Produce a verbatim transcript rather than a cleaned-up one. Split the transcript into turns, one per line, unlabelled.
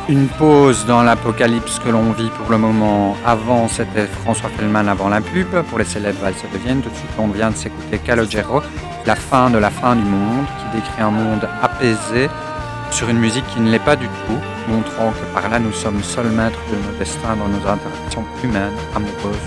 Une pause dans l'apocalypse que l'on vit pour le moment. Avant, c'était François Fellman avant la pub pour les célèbres valses de Vienne. Tout de suite, on vient de s'écouter Calogero, La fin de la fin du monde, qui décrit un monde apaisé sur une musique qui ne l'est pas du tout, montrant que par là, nous sommes seuls maîtres de nos destins dans nos interactions humaines, amoureuses